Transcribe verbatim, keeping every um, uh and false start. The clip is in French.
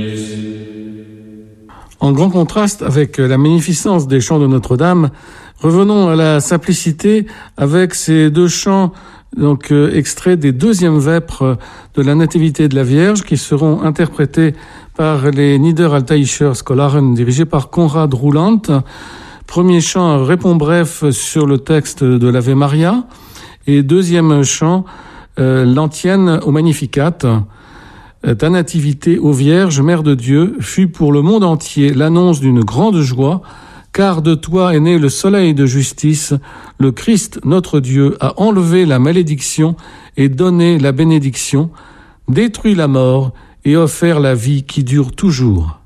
En grand contraste avec la magnificence des chants de Notre-Dame, revenons à la simplicité avec ces deux chants donc euh, extraits des deuxièmes vêpres de la Nativité de la Vierge qui seront interprétés par les Niederaltaischer Scholaren dirigés par Konrad Roulant. Premier chant répond bref sur le texte de l'Ave Maria et deuxième chant euh, l'antienne au Magnificat. Ta nativité, ô Vierge, Mère de Dieu, fut pour le monde entier l'annonce d'une grande joie, car de toi est né le soleil de justice. Le Christ, notre Dieu, a enlevé la malédiction et donné la bénédiction, détruit la mort et offert la vie qui dure toujours.